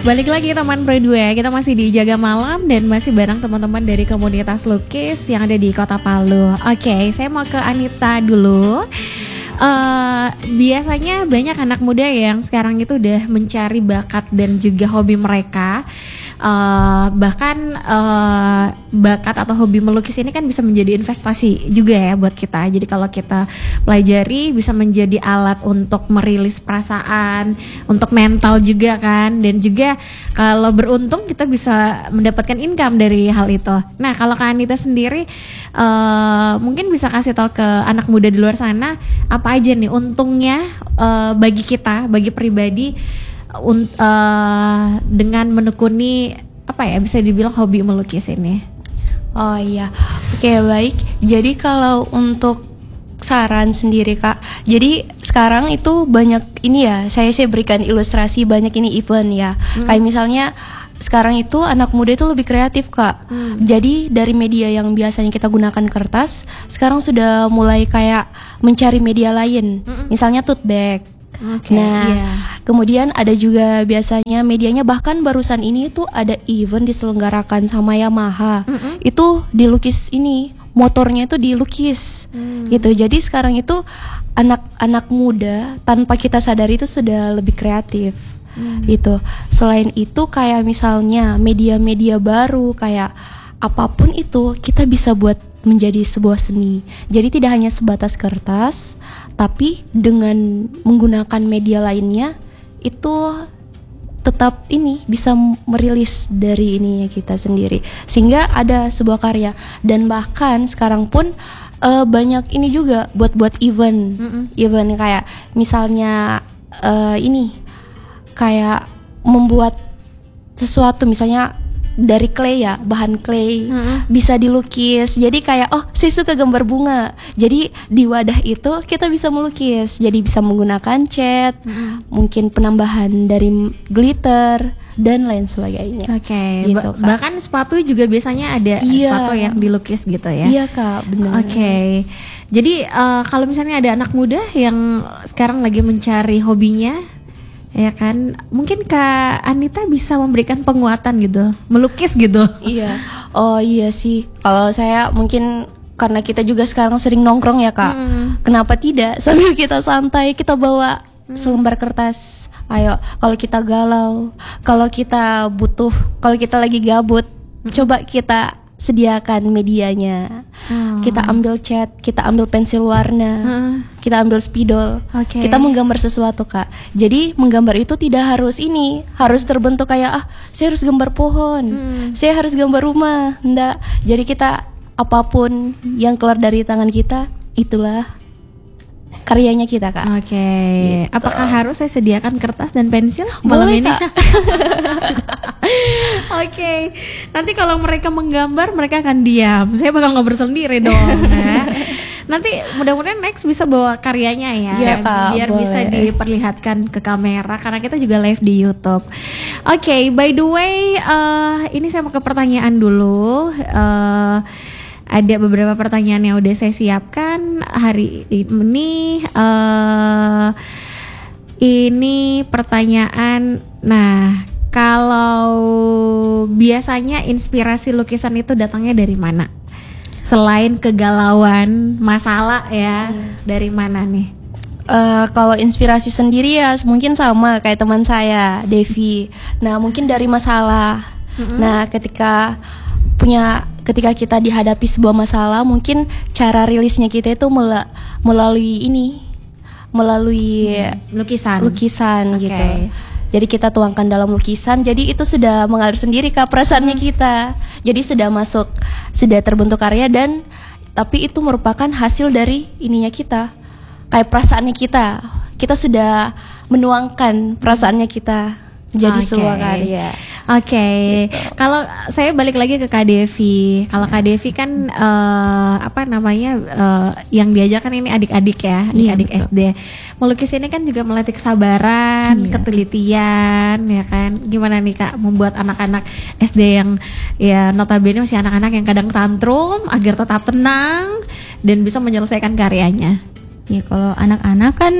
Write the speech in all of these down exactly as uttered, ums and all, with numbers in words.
Balik lagi teman Pro dua, kita masih di Jaga Malam dan masih bareng teman-teman dari komunitas lukis yang ada di Kota Palu. Oke, saya mau ke Anita dulu. Uh, biasanya banyak anak muda yang sekarang itu udah mencari bakat dan juga hobi mereka. Uh, bahkan uh, bakat atau hobi melukis ini kan bisa menjadi investasi juga ya buat kita. Jadi kalau kita pelajari bisa menjadi alat untuk merilis perasaan, untuk mental juga kan. Dan juga kalau beruntung kita bisa mendapatkan income dari hal itu. Nah kalau Kak Anita sendiri uh, mungkin bisa kasih tahu ke anak muda di luar sana apa aja nih untungnya uh, bagi kita, bagi pribadi Un, uh, dengan menekuni apa ya bisa dibilang hobi melukis ini. Oh iya, oke baik. Jadi kalau untuk saran sendiri Kak, jadi sekarang itu banyak ini ya, saya sih berikan ilustrasi banyak ini event ya. Hmm. Kayak misalnya sekarang itu anak muda itu lebih kreatif Kak. Hmm. Jadi dari media yang biasanya kita gunakan kertas, sekarang sudah mulai kayak mencari media lain. Hmm. Misalnya tote bag. Okay, nah, yeah. Kemudian ada juga biasanya medianya, bahkan barusan ini tuh ada event diselenggarakan sama Yamaha. Mm-hmm. Itu dilukis ini, motornya itu dilukis, mm. gitu. Jadi sekarang itu anak-anak muda tanpa kita sadari itu sudah lebih kreatif, mm. gitu. Selain itu kayak misalnya media-media baru kayak apapun itu kita bisa buat menjadi sebuah seni. Jadi tidak hanya sebatas kertas, tapi dengan menggunakan media lainnya itu tetap ini bisa merilis dari ininya kita sendiri sehingga ada sebuah karya. Dan bahkan sekarang pun uh, banyak ini juga buat-buat event, mm-hmm. event kayak misalnya uh, ini kayak membuat sesuatu misalnya dari clay ya, bahan clay hmm. bisa dilukis. Jadi kayak oh saya suka gambar bunga. Jadi di wadah itu kita bisa melukis. Jadi bisa menggunakan cat, hmm. mungkin penambahan dari glitter dan lain sebagainya. Oke. Okay. Gitu, ba- bahkan sepatu juga biasanya ada iya. sepatu yang dilukis gitu ya. Iya Kak, benar. Oke. Okay. Jadi uh, kalau misalnya ada anak muda yang sekarang lagi mencari hobinya, ya kan, mungkin Kak Anita bisa memberikan penguatan gitu, melukis gitu. Iya, oh iya sih. Kalau saya mungkin karena kita juga sekarang sering nongkrong ya Kak. Hmm. Kenapa tidak sambil kita santai kita bawa hmm. selembar kertas. Ayo, kalau kita galau, kalau kita butuh, kalau kita lagi gabut, hmm. coba kita sediakan medianya. Oh. Kita ambil cat, kita ambil pensil warna, huh? kita ambil spidol, okay. kita menggambar sesuatu Kak. Jadi menggambar itu tidak harus ini, harus terbentuk kayak ah saya harus gambar pohon, hmm. saya harus gambar rumah, enggak. Jadi kita apapun yang keluar dari tangan kita itulah karyanya kita Kak. Oke. Okay. Gitu. Apakah harus saya sediakan kertas dan pensil malam Boleh, ini? Kak. Oke. Okay. Nanti kalau mereka menggambar mereka akan diam. Saya bakal ngobrol sendiri dong. Nah. Nanti mudah-mudahan next bisa bawa karyanya ya, ya Kak, biar boleh. bisa diperlihatkan ke kamera karena kita juga live di YouTube. Oke, okay, by the way, uh, ini saya mau ke pertanyaan dulu. Uh, Ada beberapa pertanyaan yang udah saya siapkan hari ini. Uh, ini pertanyaan. Nah, kalau biasanya inspirasi lukisan itu datangnya dari mana? Selain kegalauan, masalah ya, hmm. dari mana nih? Uh, kalau inspirasi sendiri ya mungkin sama kayak teman saya, Devi. Nah, mungkin dari masalah. Mm-hmm. Nah, ketika punya ketika kita dihadapi sebuah masalah, mungkin cara rilisnya kita itu mel- melalui ini, melalui hmm, lukisan, lukisan okay. gitu. Jadi kita tuangkan dalam lukisan, jadi itu sudah mengalir sendiri ke perasaannya hmm. kita. Jadi sudah masuk, sudah terbentuk karya dan tapi itu merupakan hasil dari ininya kita, kayak perasaannya kita. Kita sudah menuangkan perasaannya kita jadi okay. sebuah karya. Oke, okay. gitu. Kalau saya balik lagi ke Kak Devi. Kalau Kak Devi kan uh, apa namanya uh, yang diajarkan ini adik-adik ya, adik-adik iya, S D. Melukis ini kan juga melatih kesabaran, iya. ketelitian, ya kan. Gimana nih Kak membuat anak-anak S D yang ya notabene masih anak-anak yang kadang tantrum agar tetap tenang dan bisa menyelesaikan karyanya? Ya kalau anak-anak kan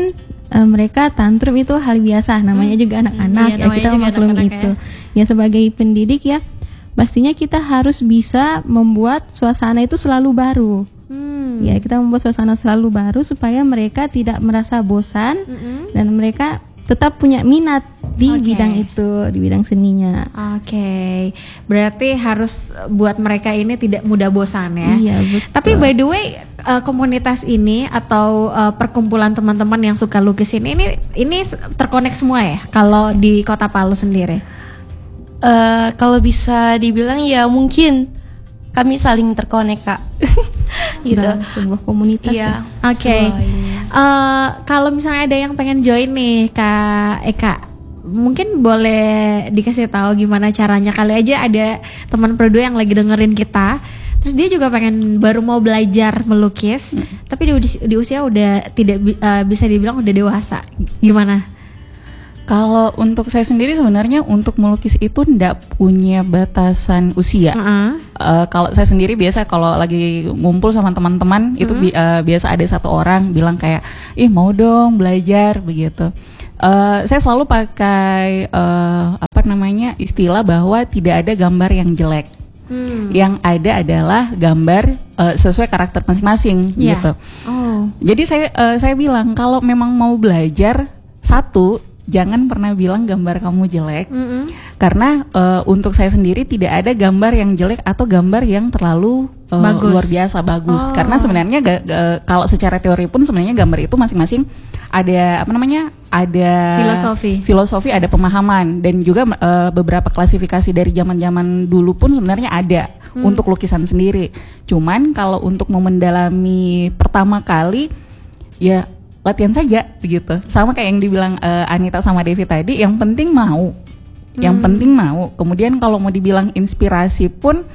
uh, mereka tantrum itu hal biasa, namanya hmm. juga anak-anak, hmm, ya kita maklum itu. Ya. ya sebagai pendidik ya, pastinya kita harus bisa membuat suasana itu selalu baru. Hmm. Ya kita membuat suasana selalu baru supaya mereka tidak merasa bosan hmm. dan mereka tetap punya minat di okay. bidang itu, di bidang seninya. Oke, okay. Berarti harus buat mereka ini tidak mudah bosan ya. Iya betul. Tapi by the way, uh, komunitas ini atau uh, perkumpulan teman-teman yang suka lukis ini, ini ini terkonek semua ya? Kalau di Kota Palu sendiri? Uh, kalau bisa dibilang ya mungkin kami saling terkonek kak. Gitu. Nah, sebuah komunitas. Iya. Ya. Oke. Okay. Uh, kalau misalnya ada yang pengen join nih Kak Eka, mungkin boleh dikasih tahu gimana caranya. Kali aja ada teman Prodo yang lagi dengerin kita, terus dia juga pengen baru mau belajar melukis, hmm. tapi di, di usia udah tidak uh, bisa dibilang udah dewasa. Gimana? Kalau untuk saya sendiri sebenarnya untuk melukis itu tidak punya batasan usia. Uh-huh. Uh, kalau saya sendiri biasa kalau lagi ngumpul sama teman-teman uh-huh. itu bi- uh, biasa ada satu orang bilang kayak, ih mau dong belajar begitu. Uh, saya selalu pakai uh, apa namanya istilah bahwa tidak ada gambar yang jelek. Hmm. Yang ada adalah gambar uh, sesuai karakter masing-masing yeah. gitu. Oh. Jadi saya uh, saya bilang kalau memang mau belajar satu, jangan pernah bilang gambar kamu jelek, mm-hmm. karena uh, untuk saya sendiri tidak ada gambar yang jelek atau gambar yang terlalu uh, bagus. luar biasa bagus. Oh. Karena sebenarnya ga, ga, kalau secara teori pun sebenarnya gambar itu masing-masing ada apa namanya ada filosofi, filosofi ada pemahaman dan juga uh, beberapa klasifikasi dari zaman-zaman dulu pun sebenarnya ada hmm. untuk lukisan sendiri. Cuman kalau untuk mau mendalami pertama kali ya latihan saja begitu. Sama kayak yang dibilang uh, Anita sama Devi tadi, yang penting mau. Yang hmm. penting mau. Kemudian kalau mau dibilang inspirasi pun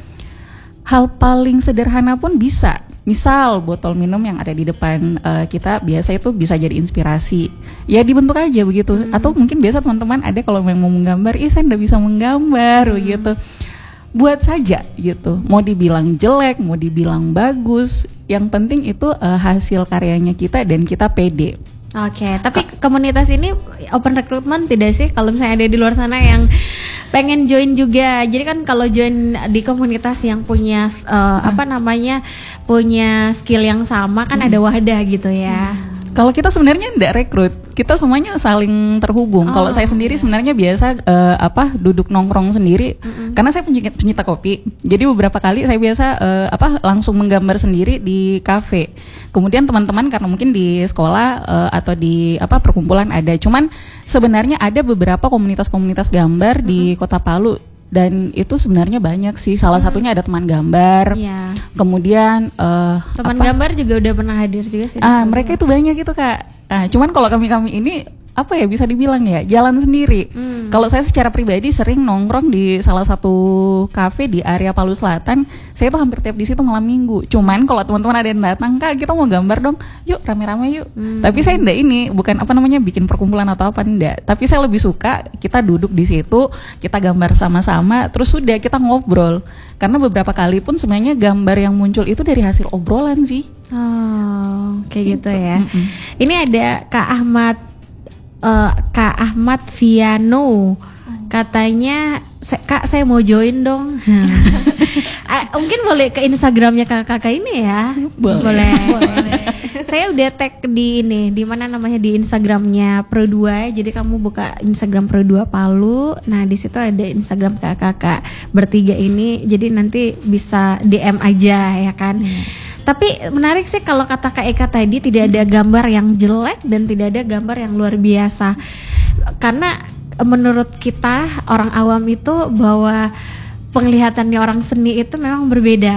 hal paling sederhana pun bisa. Misal botol minum yang ada di depan uh, kita biasa itu bisa jadi inspirasi. Ya dibentuk aja begitu. Hmm. Atau mungkin biasa teman-teman ada kalau memang mau menggambar, ih saya enggak bisa menggambar hmm. begitu. Buat saja gitu. Mau dibilang jelek, mau dibilang bagus, yang penting itu uh, hasil karyanya kita dan kita pede. Oke, okay, tapi K- komunitas ini open recruitment tidak sih? Kalau misalnya ada di luar sana yang pengen join juga, jadi kan kalau join di komunitas yang punya uh, hmm. apa namanya punya skill yang sama kan hmm. ada wadah gitu ya. Hmm. Kalau kita sebenarnya tidak rekrut, kita semuanya saling terhubung. Oh, kalau saya sendiri sebenarnya biasa uh, apa duduk nongkrong sendiri, mm-hmm. karena saya penyita, penyita kopi. Jadi beberapa kali saya biasa uh, apa langsung menggambar sendiri di kafe. Kemudian teman-teman karena mungkin di sekolah uh, atau di apa perkumpulan ada. Cuman sebenarnya ada beberapa komunitas-komunitas gambar mm-hmm. di Kota Palu. Dan itu sebenarnya banyak sih. Salah hmm. satunya ada teman gambar. Ya. Kemudian uh, teman apa? gambar juga udah pernah hadir juga sih. Ah, mereka itu banyak gitu Kak. Nah, cuman kalau kami-kami ini apa ya bisa dibilang ya jalan sendiri. Hmm. Kalau saya secara pribadi sering nongkrong di salah satu kafe di area Palu Selatan. Saya tuh hampir tiap di situ malam minggu. Cuman kalau teman-teman ada yang datang, Kak kita mau gambar dong, yuk rame-rame yuk. Hmm. Tapi saya enggak ini bukan apa namanya bikin perkumpulan atau apa enggak. Tapi saya lebih suka kita duduk di situ, kita gambar sama-sama, terus sudah kita ngobrol. Karena beberapa kali pun sebenarnya gambar yang muncul itu dari hasil obrolan sih. Oh, kayak gitu ya. Mm-mm. Ini ada Kak Ahmad Uh, Kak Ahmad Viano katanya, Kak saya mau join dong. uh, mungkin boleh ke Instagramnya kakak ini ya. Boleh. Boleh. Boleh. Saya udah tag di ini, di mana namanya di Instagramnya Pro dua. Jadi kamu buka Instagram Pro dua Palu. Nah di situ ada Instagram kakak-kakak bertiga ini. Jadi nanti bisa D M aja ya kan. Hmm. Tapi menarik sih kalau kata Kak Eka tadi tidak ada gambar yang jelek dan tidak ada gambar yang luar biasa. Karena menurut kita orang awam itu bahwa penglihatannya orang seni itu memang berbeda.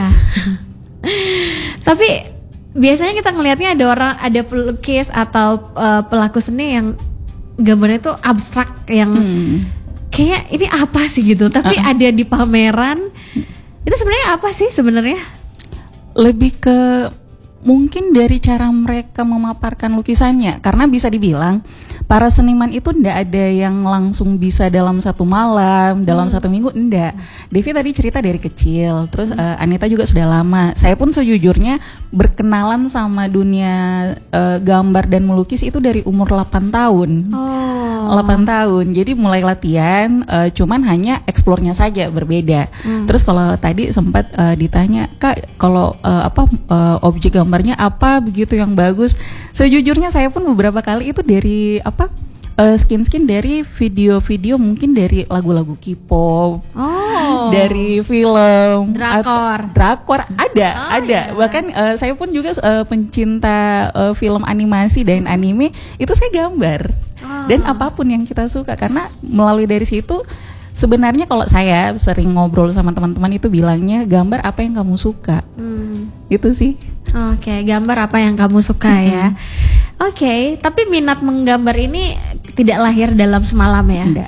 Tapi biasanya kita ngelihatnya ada orang, ada pelukis atau uh, pelaku seni yang gambarnya itu abstrak yang hmm. kayak ini apa sih gitu. Tapi uh. ada di pameran. Itu sebenarnya apa sih sebenarnya? Lebih ke mungkin dari cara mereka memaparkan lukisannya, karena bisa dibilang para seniman itu ndak ada yang langsung bisa dalam satu malam, dalam Hmm. satu minggu, ndak. Devi tadi cerita dari kecil, terus eh, Anita juga sudah lama. Saya pun sejujurnya berkenalan sama dunia eh, gambar dan melukis itu dari umur delapan tahun. Oh. delapan tahun. Jadi mulai latihan, eh, cuman hanya eksplornya saja berbeda. Hmm. Terus kalau tadi sempat eh, ditanya, "Kak, kalau eh, apa eh, objek gambarnya apa begitu yang bagus?" Sejujurnya saya pun beberapa kali itu dari apa? eh, skin-skin dari video-video, mungkin dari lagu-lagu K-pop, Oh. dari film, Drakor. atau- drakor ada, Oh, ada. iya. Bahkan eh, saya pun juga eh, pencinta eh, film animasi dan anime, itu saya gambar. Oh. Dan apapun yang kita suka, karena melalui dari situ sebenarnya kalau saya sering ngobrol sama teman-teman itu bilangnya gambar apa yang kamu suka. Hmm. Itu sih. Oke, gambar apa yang kamu suka ya. Oke, tapi minat menggambar ini tidak lahir dalam semalam ya. Enggak.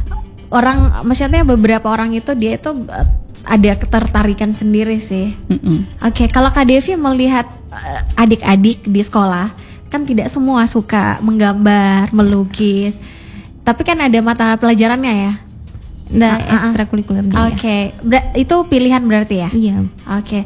Orang, maksudnya beberapa orang itu dia itu eh, ada ketertarikan sendiri sih. Mm-mm. Oke, kalau Kak Devi melihat eh, adik-adik di sekolah, kan tidak semua suka menggambar, melukis. Tapi kan ada mata pelajarannya ya. Nah, Ah, ah, ah. ekstrakurikulernya. Oke, Ber- itu pilihan berarti ya. Ya. Iya. Oke,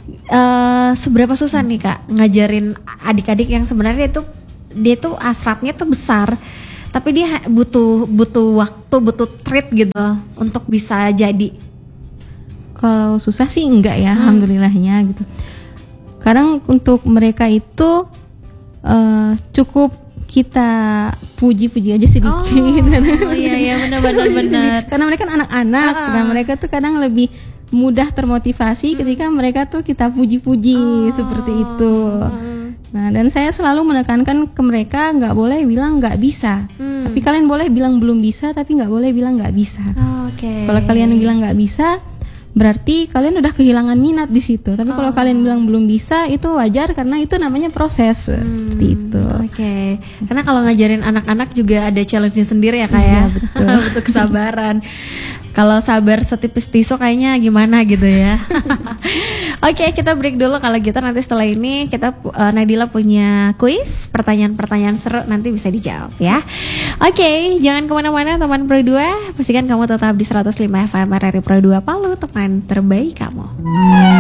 Eh, seberapa susah nih Kak ngajarin adik-adik yang sebenarnya itu dia tuh hasratnya tuh besar, tapi dia ha- butuh butuh waktu, butuh treat gitu untuk bisa jadi. Kalau susah sih enggak ya, Hmm. alhamdulillahnya gitu. Kadang untuk mereka itu eh, cukup kita puji-puji aja sedikit. Oh iya iya benar-benar benar. Karena mereka kan anak-anak, Ah. dan mereka tuh kadang lebih mudah termotivasi ketika mereka tuh kita puji-puji seperti itu. Hmm. Nah, dan saya selalu menekankan ke mereka nggak boleh bilang nggak bisa. Hmm. Tapi kalian boleh bilang belum bisa, tapi nggak boleh bilang nggak bisa. Oke. Kalau kalian bilang nggak bisa, berarti kalian udah kehilangan minat di situ. Tapi kalau kalian bilang belum bisa, itu wajar karena itu namanya proses seperti itu. Oke, karena kalau ngajarin anak-anak juga ada challenge-nya sendiri ya Kak ya. Iya, betul. Butuh kesabaran. Kalau sabar setipis tisu kayaknya gimana gitu ya. Oke, kita break dulu kalau gitu, nanti setelah ini kita uh, Nadila punya kuis, pertanyaan-pertanyaan seru nanti bisa dijawab ya. Oke, jangan kemana-mana teman Pro dua, pastikan kamu tetap di seratus lima F M R R I Pro dua Palu, teman terbaik kamu.